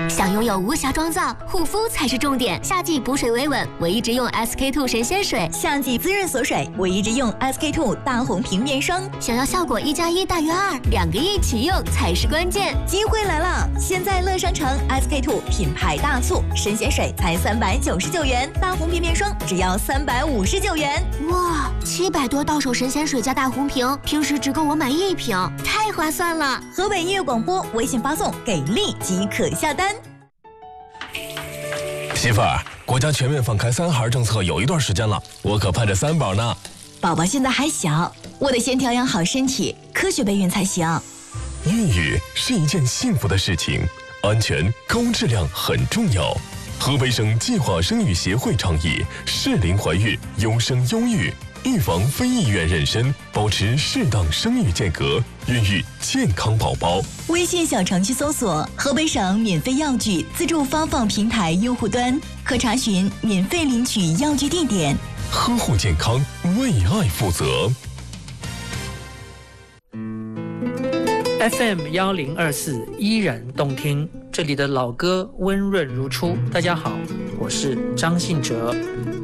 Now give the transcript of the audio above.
想拥有无瑕妆造，护肤才是重点。夏季补水维稳，我一直用 SK2 神仙水； 夏季滋润锁水，我一直用 SK2 大红瓶面霜。 想要效果1+1大于2，2个一起用才是关键。 机会来了！现在乐商城 SK2 品牌大促，神仙水才399元，大红瓶面霜只要359元。 哇，700多到手神仙水加大红瓶，平时只够我买1瓶，太划算了！ 河北音乐广播微信发送“给力”即可下单。 媳妇儿，国家全面放开3孩政策有一段时间了，我可盼着3宝呢。 宝宝现在还小，我得先调养好身体，科学备孕才行。 孕育是一件幸福的事情，安全高质量很重要。河北省计划生育协会倡议适龄怀孕，优生优育，预防非意愿妊娠，保持适当生育间隔，孕育健康宝宝。 微信小程序搜索河北省免费药具自助发放平台用户端，可查询免费领取药具地点。 呵护健康，为爱负责。 FM 1024依然动听，这里的老歌温润如初。大家好，我是张信哲。